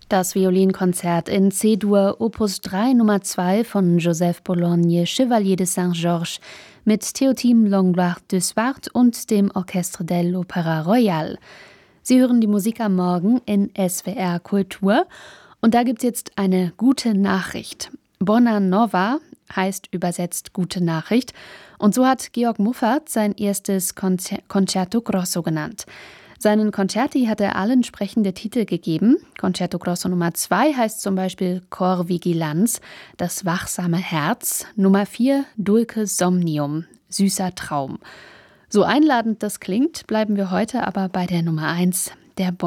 Das Violinkonzert in C-Dur Opus 3 Nummer 2 von Joseph Bologne, Chevalier de Saint-Georges mit Théotime Langlois de Swart und dem Orchestre de l'Opéra Royal. Sie hören die Musik am Morgen in SWR Kultur und da gibt's jetzt eine gute Nachricht. Bona Nova heißt übersetzt gute Nachricht und so hat Georg Muffat sein erstes Concerto Grosso genannt. Seinen Concerti hat er allen sprechende Titel gegeben. Concerto Grosso Nummer 2 heißt zum Beispiel Cor Vigilanz, das wachsame Herz. Nummer 4 Dulce Somnium, süßer Traum. So einladend das klingt, bleiben wir heute aber bei der Nummer 1, der